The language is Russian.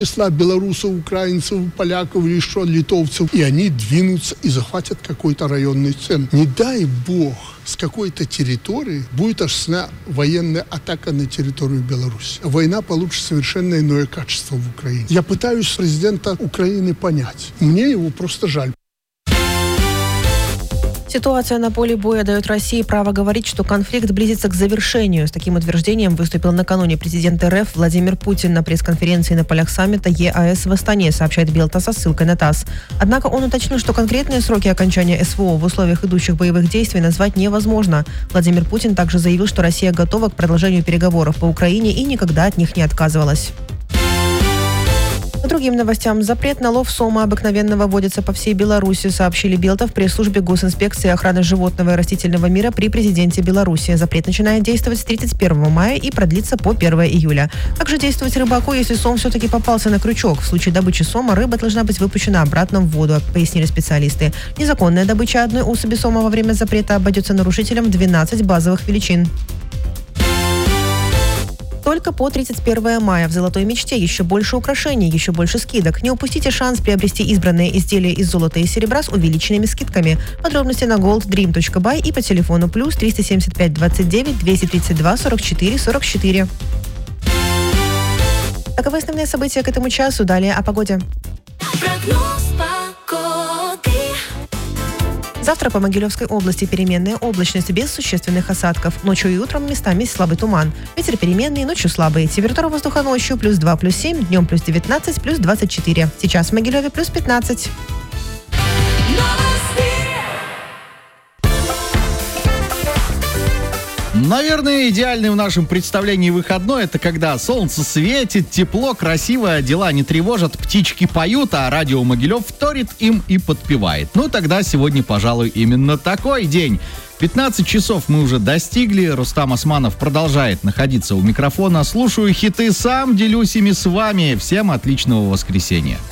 числа белорусов, украинцев, поляков или еще литовцев, и они двинутся и захватят какой-то районный центр. Не дай бог, с какой-то территории будет осуществлена военная атака на территорию Беларуси. Война получит совершенно иное качество в Украине. Я пытаюсь президента Украины понять. Мне его просто жаль. Ситуация на поле боя дает России право говорить, что конфликт близится к завершению. С таким утверждением выступил накануне президент РФ Владимир Путин на пресс-конференции на полях саммита ЕАЭС в Астане, сообщает Белта со ссылкой на ТАСС. Однако он уточнил, что конкретные сроки окончания СВО в условиях идущих боевых действий назвать невозможно. Владимир Путин также заявил, что Россия готова к продолжению переговоров по Украине и никогда от них не отказывалась. По другим новостям, запрет на лов сома обыкновенного вводится по всей Беларуси, сообщили Белта в пресс-службе Госинспекции охраны животного и растительного мира при президенте Беларуси. Запрет начинает действовать с 31 мая и продлится по 1 июля. Также действовать рыбаку, если сом все-таки попался на крючок. В случае добычи сома рыба должна быть выпущена обратно в воду, пояснили специалисты. Незаконная добыча одной особи сома во время запрета обойдется нарушителям в 12 базовых величин. Только по 31 мая в «Золотой мечте» еще больше украшений, еще больше скидок. Не упустите шанс приобрести избранные изделия из золота и серебра с увеличенными скидками. Подробности на golddream.by и по телефону +3 375 29 232 44 44. Таковы основные события к этому часу. Далее о погоде. Завтра по Могилевской области переменная облачность без существенных осадков. Ночью и утром местами слабый туман. Ветер переменный, ночью слабый. Температура воздуха ночью +2, +7, днем +19, +24. Сейчас в Могилеве +15. Наверное, идеальный в нашем представлении выходной — это когда солнце светит, тепло, красиво, дела не тревожат, птички поют, а радио Могилев вторит им и подпевает. Ну, тогда сегодня, пожалуй, именно такой день. 15 часов мы уже достигли. Рустам Османов продолжает находиться у микрофона. Слушаю хиты сам, делюсь ими с вами. Всем отличного воскресенья.